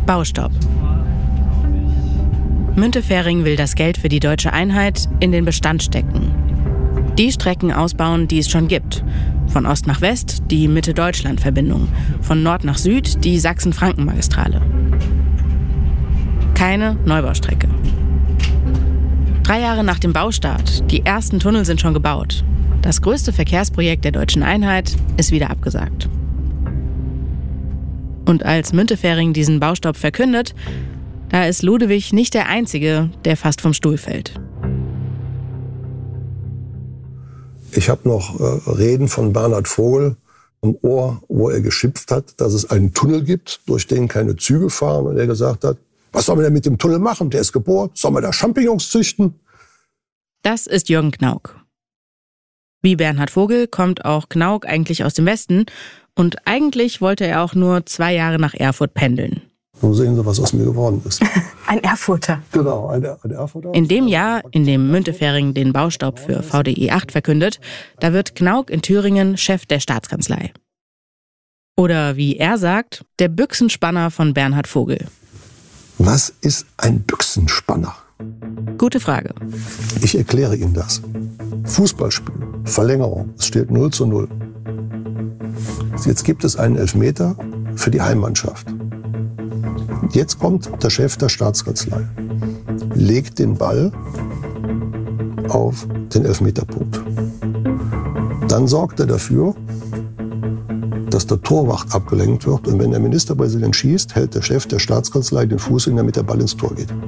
Baustopp. Müntefering will das Geld für die deutsche Einheit in den Bestand stecken. Die Strecken ausbauen, die es schon gibt. Von Ost nach West die Mitte-Deutschland-Verbindung. Von Nord nach Süd die Sachsen-Franken-Magistrale. Keine Neubaustrecke. 3 Jahre nach dem Baustart, die ersten Tunnel sind schon gebaut. Das größte Verkehrsprojekt der deutschen Einheit ist wieder abgesagt. Und als Müntefering diesen Baustopp verkündet, da ist Ludewig nicht der Einzige, der fast vom Stuhl fällt. Ich habe noch Reden von Bernhard Vogel im Ohr, wo er geschimpft hat, dass es einen Tunnel gibt, durch den keine Züge fahren. Und er gesagt hat, was soll man denn mit dem Tunnel machen? Der ist gebohrt. Soll man da Champignons züchten? Das ist Jürgen Knauk. Wie Bernhard Vogel kommt auch Knauk eigentlich aus dem Westen. Und eigentlich wollte er auch nur 2 Jahre nach Erfurt pendeln. Nun sehen Sie, was aus mir geworden ist. Ein Erfurter. Genau, ein Erfurter. In dem Jahr, in dem Müntefering den Baustopp für VDE 8 verkündet, da wird Knauk in Thüringen Chef der Staatskanzlei. Oder wie er sagt, der Büchsenspanner von Bernhard Vogel. Was ist ein Büchsenspanner? Gute Frage. Ich erkläre Ihnen das. Fußballspiel, Verlängerung, es steht 0:0. Jetzt gibt es einen Elfmeter für die Heimmannschaft. Jetzt kommt der Chef der Staatskanzlei, legt den Ball auf den Elfmeterpunkt. Dann sorgt er dafür, dass der Torwart abgelenkt wird. Und wenn der Ministerpräsident schießt, hält der Chef der Staatskanzlei den Fuß hin, damit der Ball ins Tor geht.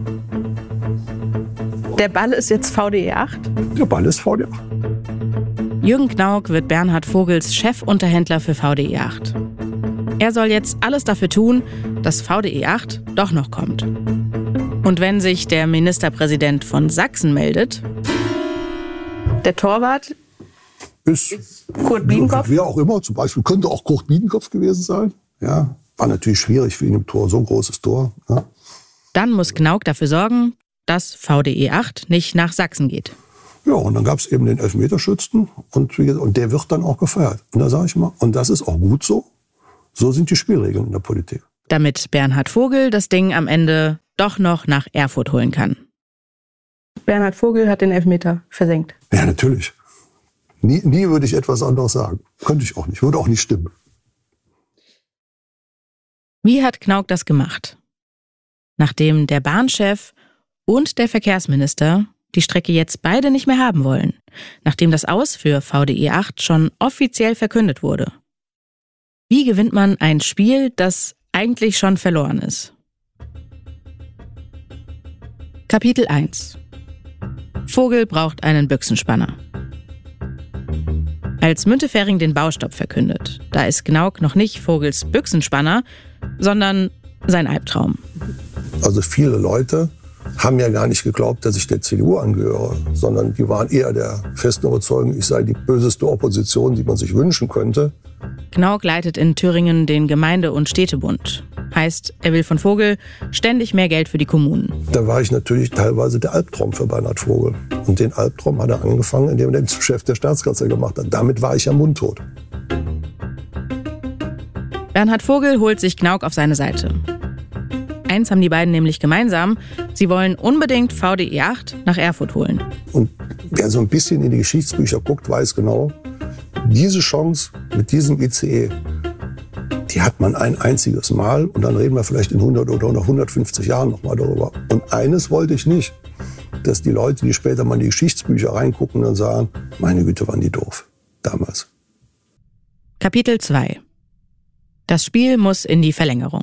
Der Ball ist jetzt VDE 8? Der Ball ist VDE 8. Jürgen Knauk wird Bernhard Vogels Chefunterhändler für VDE 8. Er soll jetzt alles dafür tun, dass VDE 8 doch noch kommt. Und wenn sich der Ministerpräsident von Sachsen meldet... Der Torwart ist Kurt Biedenkopf? Wer auch immer, zum Beispiel könnte auch Kurt Biedenkopf gewesen sein. Ja, war natürlich schwierig für ihn im Tor, so ein großes Tor. Ja. Dann muss Knauk dafür sorgen, dass VDE 8 nicht nach Sachsen geht. Ja, und dann gab es eben den Elfmeterschützen und der wird dann auch gefeiert. Und da sage ich mal, und das ist auch gut so. So sind die Spielregeln in der Politik. Damit Bernhard Vogel das Ding am Ende doch noch nach Erfurt holen kann. Bernhard Vogel hat den Elfmeter versenkt. Ja, natürlich. Nie würde ich etwas anderes sagen. Könnte ich auch nicht. Würde auch nicht stimmen. Wie hat Knauk das gemacht? Nachdem der Bahnchef und der Verkehrsminister die Strecke jetzt beide nicht mehr haben wollen. Nachdem das Aus für VDE 8 schon offiziell verkündet wurde. Wie gewinnt man ein Spiel, das eigentlich schon verloren ist? Kapitel 1. Vogel braucht einen Büchsenspanner. Als Müntefering den Baustopp verkündet, da ist Knauk noch nicht Vogels Büchsenspanner, sondern sein Albtraum. Also viele Leute haben ja gar nicht geglaubt, dass ich der CDU angehöre, sondern die waren eher der festen Überzeugung, ich sei die böseste Opposition, die man sich wünschen könnte. Knauk leitet in Thüringen den Gemeinde- und Städtebund. Heißt, er will von Vogel ständig mehr Geld für die Kommunen. Da war ich natürlich teilweise der Albtraum für Bernhard Vogel. Und den Albtraum hat er angefangen, indem er den zum Chef der Staatskanzlei gemacht hat. Damit war ich ja mundtot. Bernhard Vogel holt sich Knauk auf seine Seite. Eins haben die beiden nämlich gemeinsam. Sie wollen unbedingt VDE 8 nach Erfurt holen. Und wer so ein bisschen in die Geschichtsbücher guckt, weiß genau, diese Chance mit diesem ICE, die hat man ein einziges Mal. Und dann reden wir vielleicht in 100 oder noch 150 Jahren noch mal darüber. Und eines wollte ich nicht, dass die Leute, die später mal in die Geschichtsbücher reingucken und sagen, meine Güte, waren die doof damals. Kapitel 2. Das Spiel muss in die Verlängerung.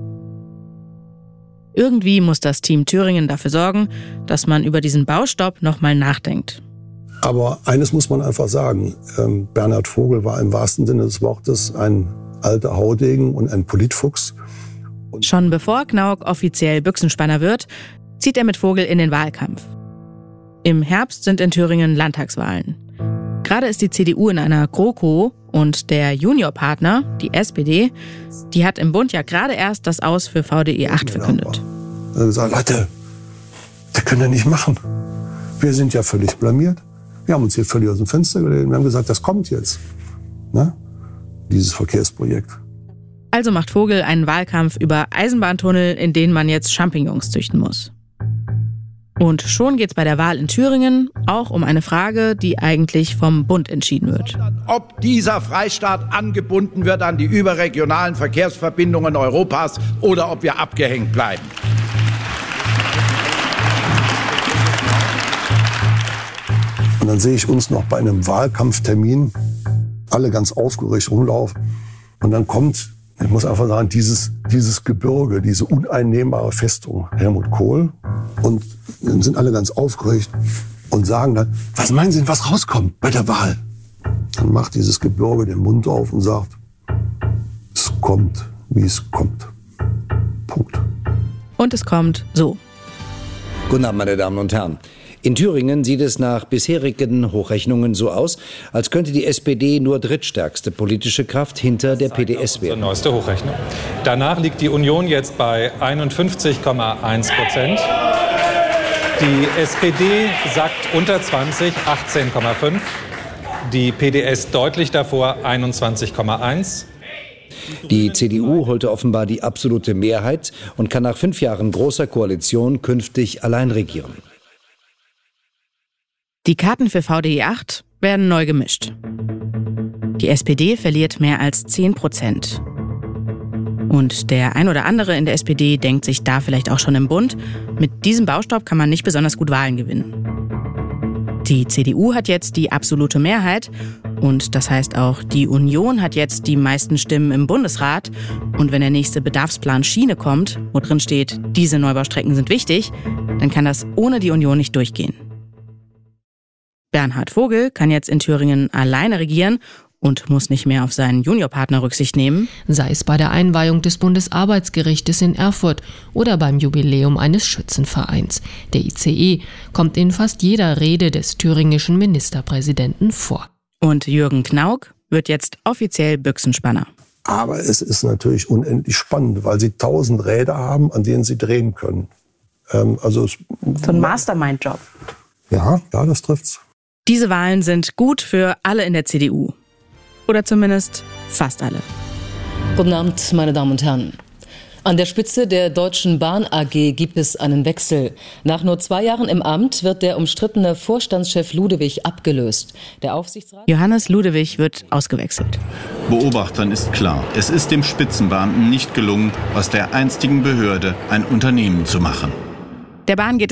Irgendwie muss das Team Thüringen dafür sorgen, dass man über diesen Baustopp noch mal nachdenkt. Aber eines muss man einfach sagen, Bernhard Vogel war im wahrsten Sinne des Wortes ein alter Haudegen und ein Politfuchs. Schon bevor Knauk offiziell Büchsenspanner wird, zieht er mit Vogel in den Wahlkampf. Im Herbst sind in Thüringen Landtagswahlen. Gerade ist die CDU in einer GroKo und der Juniorpartner, die SPD, die hat im Bund ja gerade erst das Aus für VDE 8 verkündet. Er hat gesagt, Leute, das können wir nicht machen. Wir sind ja völlig blamiert. Wir haben uns hier völlig aus dem Fenster gelehnt. Wir haben gesagt, das kommt jetzt. Ne? Dieses Verkehrsprojekt. Also macht Vogel einen Wahlkampf über Eisenbahntunnel, in denen man jetzt Champignons züchten muss. Und schon geht's bei der Wahl in Thüringen auch um eine Frage, die eigentlich vom Bund entschieden wird. Ob dieser Freistaat angebunden wird an die überregionalen Verkehrsverbindungen Europas oder ob wir abgehängt bleiben. Und dann sehe ich uns noch bei einem Wahlkampftermin alle ganz aufgeregt rumlaufen. Und dann kommt, ich muss einfach sagen, dieses Gebirge, diese uneinnehmbare Festung Helmut Kohl. Und dann sind alle ganz aufgeregt und sagen dann, was meinen Sie denn, was rauskommt bei der Wahl? Dann macht dieses Gebirge den Mund auf und sagt, es kommt, wie es kommt. Punkt. Und es kommt so. Guten Abend, meine Damen und Herren. In Thüringen sieht es nach bisherigen Hochrechnungen so aus, als könnte die SPD nur drittstärkste politische Kraft hinter der PDS werden. Neueste Hochrechnung. Danach liegt die Union jetzt bei 51,1%. Die SPD sackt unter 20, 18,5%. Die PDS deutlich davor, 21,1%. Die CDU holte offenbar die absolute Mehrheit und kann nach 5 Jahren großer Koalition künftig allein regieren. Die Karten für VDI 8 werden neu gemischt. Die SPD verliert mehr als 10%. Und der ein oder andere in der SPD denkt sich da vielleicht auch schon im Bund, mit diesem Baustaub kann man nicht besonders gut Wahlen gewinnen. Die CDU hat jetzt die absolute Mehrheit und das heißt auch, die Union hat jetzt die meisten Stimmen im Bundesrat. Und wenn der nächste Bedarfsplan Schiene kommt, wo drin steht, diese Neubaustrecken sind wichtig, dann kann das ohne die Union nicht durchgehen. Bernhard Vogel kann jetzt in Thüringen alleine regieren und muss nicht mehr auf seinen Juniorpartner Rücksicht nehmen. Sei es bei der Einweihung des Bundesarbeitsgerichtes in Erfurt oder beim Jubiläum eines Schützenvereins. Der ICE kommt in fast jeder Rede des thüringischen Ministerpräsidenten vor. Und Jürgen Knauk wird jetzt offiziell Büchsenspanner. Aber es ist natürlich unendlich spannend, weil sie 1000 Räder haben, an denen sie drehen können. So ein Mastermind-Job. Ja, das trifft's. Diese Wahlen sind gut für alle in der CDU. Oder zumindest fast alle. Guten Abend, meine Damen und Herren. An der Spitze der Deutschen Bahn AG gibt es einen Wechsel. Nach nur 2 Jahren im Amt wird der umstrittene Vorstandschef Ludewig abgelöst. Der Aufsichtsrat Johannes Ludewig wird ausgewechselt. Beobachtern ist klar, es ist dem Spitzenbeamten nicht gelungen, aus der einstigen Behörde ein Unternehmen zu machen. Der Bahn geht